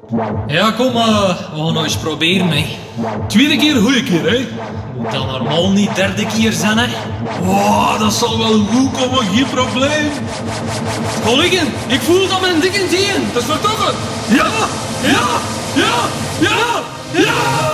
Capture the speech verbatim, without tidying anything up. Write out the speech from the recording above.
Ja, kom, uh, we gaan nog eens proberen, hè. Tweede keer, goeie keer, hè. Moet dat normaal niet derde keer zijn, hè. Oh, dat zal wel goed komen, geen probleem. Collega, ik voel dat mijn dikke teen. Dat is vertrokken. Ja, ja, ja.